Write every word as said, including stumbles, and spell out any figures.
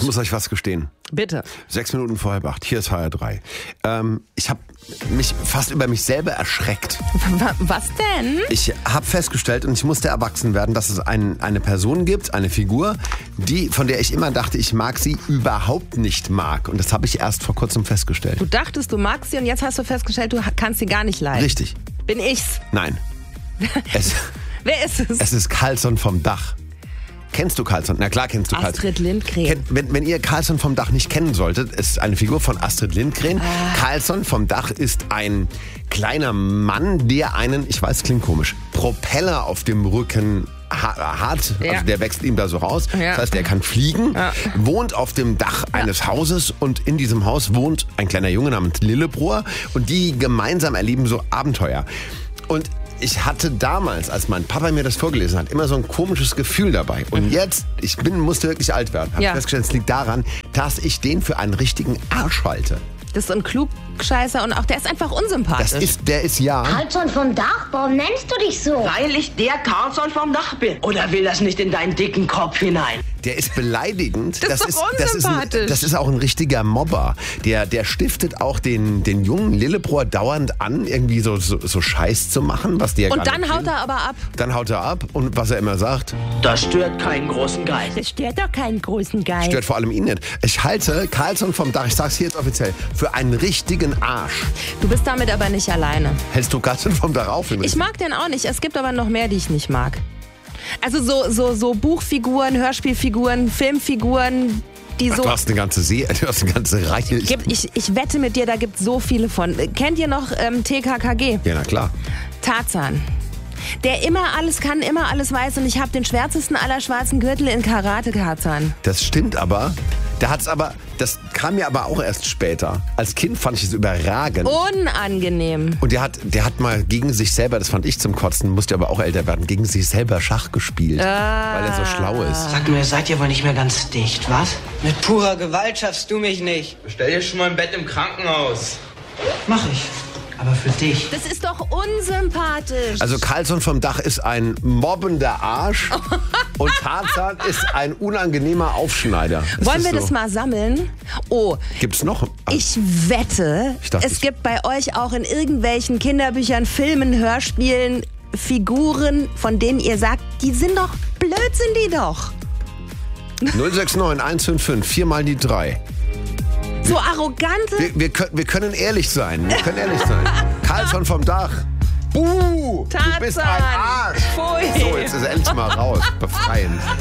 Ich muss euch was gestehen. Bitte. Sechs Minuten vor halb acht, hier ist H R drei. Ähm, ich habe mich fast über mich selber erschreckt. Was denn? Ich habe festgestellt, und ich musste erwachsen werden, dass es ein, eine Person gibt, eine Figur, die, von der ich immer dachte, ich mag sie, überhaupt nicht mag. Und das habe ich erst vor kurzem festgestellt. Du dachtest, du magst sie und jetzt hast du festgestellt, du kannst sie gar nicht leiden. Richtig. Bin ich's? Nein. Es, Wer ist es? es ist Carlson vom Dach. Kennst du Carlson? Na klar kennst du Carlson. Astrid Lindgren. Kennt, wenn, wenn ihr Carlson vom Dach nicht kennen solltet, ist eine Figur von Astrid Lindgren. Ah. Carlson vom Dach ist ein kleiner Mann, der einen, ich weiß, klingt komisch, Propeller auf dem Rücken hat. Ja. Also der wächst ihm da so raus. Ja. Das heißt, er kann fliegen, Ja. wohnt auf dem Dach eines Hauses und in diesem Haus wohnt ein kleiner Junge namens Lillebror und die gemeinsam erleben so Abenteuer. Und ich hatte damals, als mein Papa mir das vorgelesen hat, immer so ein komisches Gefühl dabei. Und jetzt, ich bin, musste wirklich alt werden. Habe Ja. festgestellt, es liegt daran, dass ich den für einen richtigen Arsch halte. Das ist so ein Klugscheißer und auch der ist einfach unsympathisch. Das ist, der ist ja... Carlson vom Dach, warum nennst du dich so? Weil ich der Carlson vom Dach bin. Oder will das nicht in deinen dicken Kopf hinein? Der ist beleidigend. Das ist doch das ist, ein, unsympathisch. das ist auch ein richtiger Mobber. Der, der stiftet auch den, den jungen Lillebror dauernd an, irgendwie so, so, so Scheiß zu machen, was der und gar dann nicht haut will. er aber ab. Dann haut er ab und was er immer sagt, Das stört keinen großen Geist. Das stört doch keinen großen Geist. stört vor allem ihn nicht. Ich halte Carlson vom Dach, ich sag's hier jetzt offiziell, für einen richtigen Arsch. Du bist damit aber nicht alleine. Hältst du Carlson vom Dach auf? Ich mag den auch nicht. Es gibt aber noch mehr, die ich nicht mag. Also so, so, so Buchfiguren, Hörspielfiguren, Filmfiguren, die Ach, so... du hast eine ganze See, du hast eine ganze Reihe. Ich, Gibt, ich, ich wette mit dir, da gibt es so viele von. Kennt ihr noch ähm, T K K G? ja, na klar. Tarzan. Der immer alles kann, immer alles weiß und ich habe den schwärzesten aller schwarzen Gürtel in Karate Tarzan. Das stimmt aber. Da hat's aber, das kam mir aber auch erst später. Als Kind fand ich es überragend. Unangenehm. Und der hat, der hat mal gegen sich selber, das fand ich zum Kotzen, musste aber auch älter werden, gegen sich selber Schach gespielt, Ah. weil er so schlau ist. Sag mir, seid ihr wohl nicht mehr ganz dicht, was? Mit purer Gewalt schaffst du mich nicht. Stell dir schon mal ein Bett im Krankenhaus. Mach ich. Aber für dich. Das ist doch unsympathisch. Also Carlson vom Dach ist ein mobbender Arsch und Tarzan ist ein unangenehmer Aufschneider. Ist Wollen wir so? das mal sammeln? Oh, Gibt's noch? ich wette, Ich dachte, es ich- gibt bei euch auch in irgendwelchen Kinderbüchern, Filmen, Hörspielen Figuren, von denen ihr sagt, die sind doch blöd, sind die doch. null sechs neun eins fünf fünf, viermal die drei. So arrogante... Wir, wir, können, wir können ehrlich sein. Wir können ehrlich sein. Carlson vom Dach. Buh! Du bist ein Tarzan. Arsch. Pfui. So, jetzt ist er endlich mal raus. Befreiend.